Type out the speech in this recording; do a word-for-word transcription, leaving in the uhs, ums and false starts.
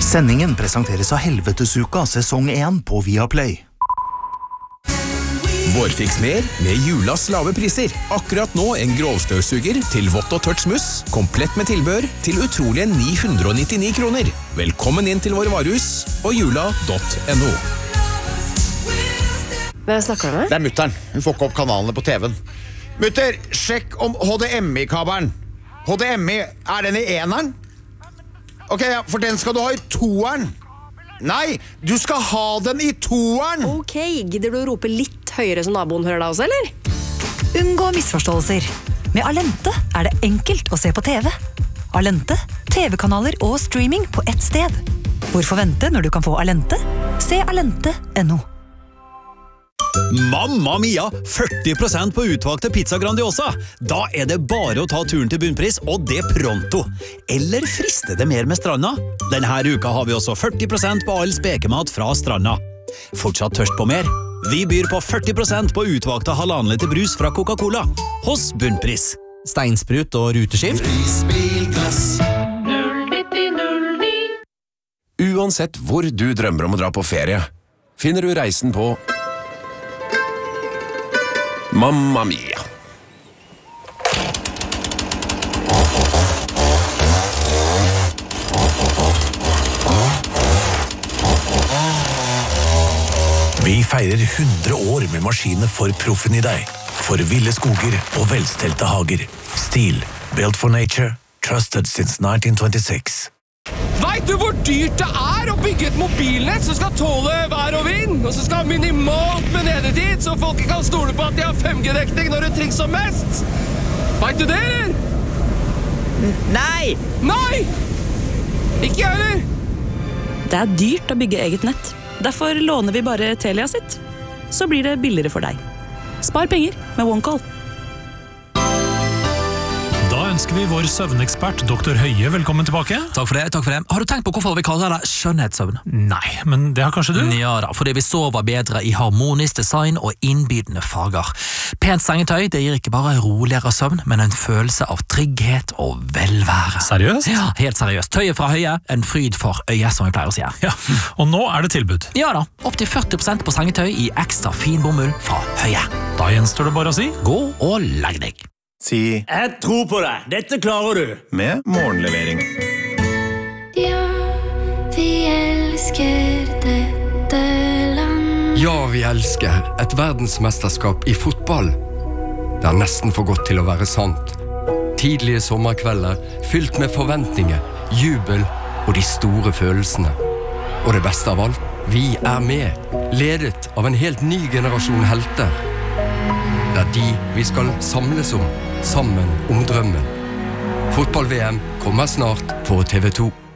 Sendingen presenteres av Helvetesuka sesong én på Viaplay. Vårfiks mer med Julas lave priser. Akkurat nå en grovstøvsuger til vått og tørt smuss, komplett med tilbør til utrolige ni hundre og nittini kroner. Velkommen inn til våre varehus på jula punktum no. Hvem snakker du med? Det er mutteren. Hun får ikke opp kanalene på T V-en. Mutter, sjekk om H D M I-kabelen. H D M I, er den i eneren? Ok, ja, for den skal du ha i toeren. Nei, du skal ha den i toeren. Ok, gidder du å rope litt høyere som naboen hører deg også, eller? Unngå misforståelser. Med Alente er det enkelt å se på T V. Alente, T V-kanaler og streaming på ett sted. Hvorfor vente når du kan få Alente? Se alente punktum no. Mamma mia, førti prosent på utvalgte pizza Grandiosa. Da er det bare å ta turen til bunnpris, og det pronto. Eller frister det mer med Stranda? Denne uka har vi også førti prosent på all spekemat fra Stranda. Fortsatt tørst på mer? Vi byr på førti prosent på utvalgte halvannen liter brus fra Coca-Cola. Hos bunnpris. Steinsprut og ruteskift. Uansett hvor du drømmer om å dra på ferie, finner du reisen på Mamma mia. Vi feirer hundre år med maskinene for proffen i deg. For ville skoger og velstelte hager. Stil, built for nature, trusted since nineteen twenty-six. Vet du hvor dyrt det er å bygge et mobilnett som skal tåle vær og vind, og som skal ha minimalt med nedetid, så folk kan stole på at de har fem G-dekning når det trengs som mest? Vet du det, eller? Nei! Nei! Ikke jeg, eller? Det er dyrt å bygge eget nett. Derfor låner vi bare Telia sitt. Så blir det billigere for deg. Spar penger med OneCall. Da ønsker vi vår søvnekspert, doktor Høie, velkommen tilbake. Takk for det, takk for det. Har du tenkt på hvorfor vi kaller det skjønnhetssøvn? Nei, men det har kanskje du? Ja da, fordi vi sover bedre i harmonisk design og innbydende farger. Pent sengetøy, det gir ikke bare roligere søvn, men en følelse av trygghet og velvære. Seriøst? Ja, helt seriøst. Tøyet fra Høie, en fryd for øyet, som vi pleier å si. Ja, og nå er det tilbud. Ja da, opp til førti prosent på sengetøy i ekstra fin bomull fra Høie. Da gjenstår det bare å si, gå og legg deg. Si Jeg tror på deg, dette klarer du. med morgenlevering. Ja, vi elsker dette land. Ja, vi elsker et verdensmesterskap i fotball. Det er nesten for godt til å være sant. Tidlige sommerkvelder, fylt med forventninger, jubel og de store følelsene. Og det beste av alt, vi er med, ledet av en helt ny generasjon helter. Det er de vi skal samles om, sammen om drømmen. Fotball-V M kommer snart på T V to.